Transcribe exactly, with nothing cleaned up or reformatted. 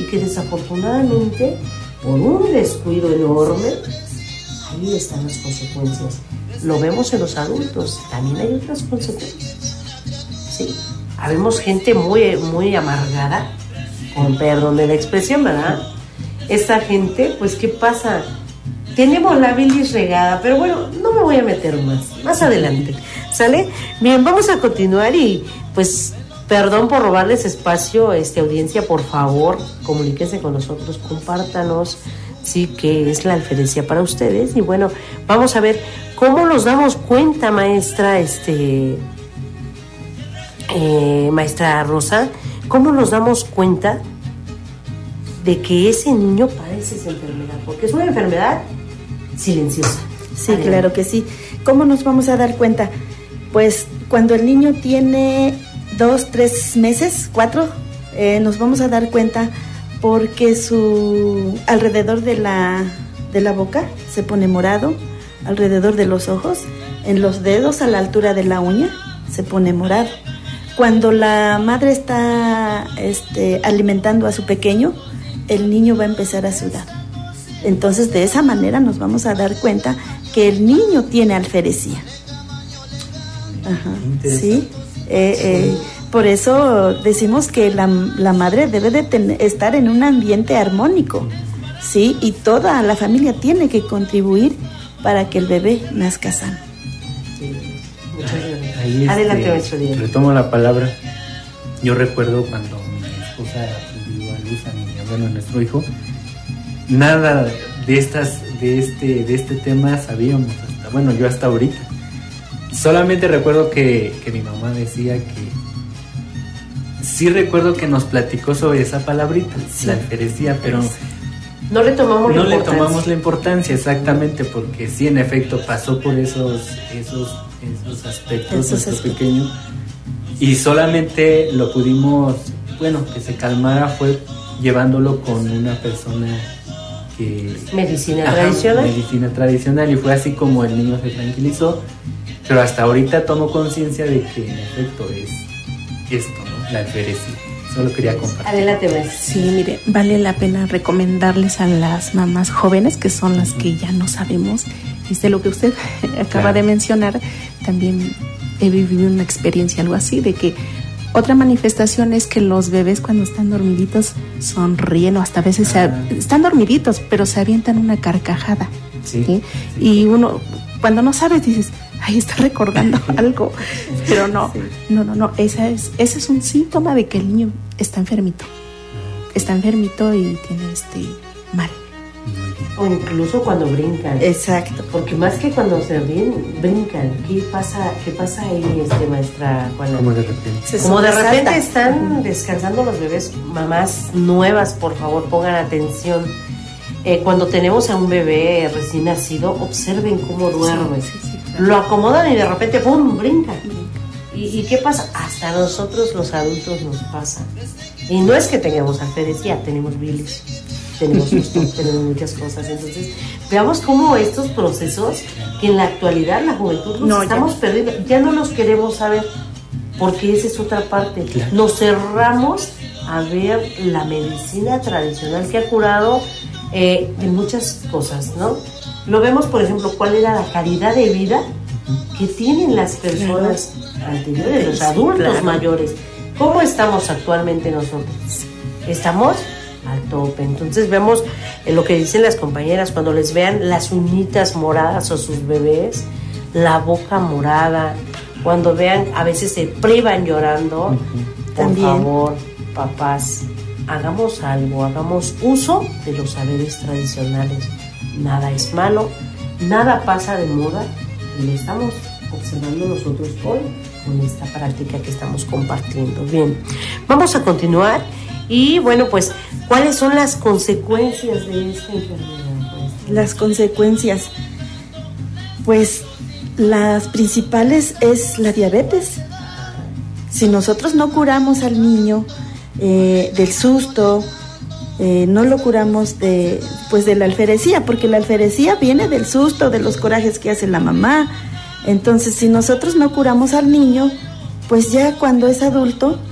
que desafortunadamente, por un descuido enorme, ahí están las consecuencias. Lo vemos en los adultos, también hay otras consecuencias. Sí, habemos gente muy, muy amargada, con perdón de la expresión, ¿verdad? Esta gente, pues, ¿qué pasa? Tenemos la bilis regada, pero bueno, no me voy a meter más, más adelante, ¿sale? Bien, vamos a continuar y, pues, perdón por robarles espacio, este, audiencia, por favor, comuníquense con nosotros, compártanos, sí, que es la alferecia para ustedes. Y bueno, vamos a ver cómo nos damos cuenta, maestra, este, eh, maestra Rosa, cómo nos damos cuenta de que ese niño padece esa enfermedad, porque es una enfermedad silenciosa. Sí, adelante. Claro que sí. ¿Cómo nos vamos a dar cuenta? Pues cuando el niño tiene dos, tres meses, cuatro, eh, nos vamos a dar cuenta porque su alrededor de la, de la boca se pone morado, alrededor de los ojos, en los dedos, a la altura de la uña, se pone morado. Cuando la madre está este, alimentando a su pequeño, el niño va a empezar a sudar. Entonces, de esa manera nos vamos a dar cuenta que el niño tiene alferecía. Ajá, ¿sí? Eh, eh, por eso decimos que la, la madre debe de tener, estar en un ambiente armónico, ¿sí? Y toda la familia tiene que contribuir para que el bebé nazca sano. Sí. Muchas gracias. Ahí este, adelante, maestro Diego. Retomo la palabra. Yo recuerdo cuando mi esposa dio a luz a mi bueno, a nuestro hijo, nada de estas, de este, de este tema sabíamos hasta, bueno, yo hasta ahorita. Solamente recuerdo que, que mi mamá decía que sí recuerdo que nos platicó sobre esa palabrita, sí, la alferecía, pero no le tomamos no la le importancia. tomamos la importancia exactamente, porque sí, en efecto pasó por esos, esos, esos aspectos, esos nuestro aspectos. pequeño, y solamente lo pudimos, bueno, que se calmara fue llevándolo con una persona que... Medicina ajá, tradicional. Medicina tradicional, y fue así como el niño se tranquilizó, pero hasta ahorita tomo conciencia de que en efecto es esto, ¿no? La alferecia. Solo quería compartir. Adelante, maestra. Sí, mire, vale la pena recomendarles a las mamás jóvenes, que son las que ya no sabemos, y de lo que usted acaba claro. de mencionar, también he vivido una experiencia algo así, de que otra manifestación es que los bebés cuando están dormiditos sonríen, o hasta a veces ah. se, están dormiditos, pero se avientan una carcajada. Sí, ¿sí? Sí. Y uno, cuando no sabes, dices, ay, está recordando algo, pero no, sí. no, no, no, esa es, ese es un síntoma de que el niño está enfermito, está enfermito y tiene este mal. O incluso cuando brincan. Exacto. Porque más que cuando se ríen, brincan. ¿Qué pasa, qué pasa ahí, este, maestra Juana? Como de repente. Se Como de repente sobresalta. están descansando los bebés, mamás nuevas, por favor, pongan atención. Eh, cuando tenemos a un bebé recién nacido, observen cómo duerme. Sí, sí, sí, claro. Lo acomodan y de repente, ¡pum!, brincan. ¿Y, ¿Y qué pasa? Hasta nosotros los adultos nos pasa. Y no es que tengamos alferecia, tenemos bilis, tenemos susto, tenemos muchas cosas. Entonces, veamos cómo estos procesos que en la actualidad la juventud los No, estamos ya. perdiendo, ya no los queremos saber, porque esa es otra parte. Claro. Nos cerramos a ver la medicina tradicional que ha curado eh, de muchas cosas, ¿no? Lo vemos, por ejemplo, cuál era la calidad de vida que tienen las personas anteriores, los adultos claro. mayores. ¿Cómo estamos actualmente nosotros? Estamos al tope. Entonces vemos eh, lo que dicen las compañeras, cuando les vean las uñitas moradas o sus bebés, la boca morada, cuando vean, a veces se privan llorando. Uh-huh. Por También. favor, papás, hagamos algo, hagamos uso de los saberes tradicionales. Nada es malo, nada pasa de moda, y lo estamos observando nosotros hoy con esta práctica que estamos compartiendo. Bien, vamos a continuar. Y bueno, pues, ¿cuáles son las consecuencias de esta enfermedad? Pues? Las consecuencias, pues las principales es la diabetes. Si nosotros no curamos al niño eh, del susto, eh, no lo curamos de, pues de la alferecía, porque la alferecía viene del susto, de los corajes que hace la mamá. Entonces, si nosotros no curamos al niño, pues ya cuando es adulto,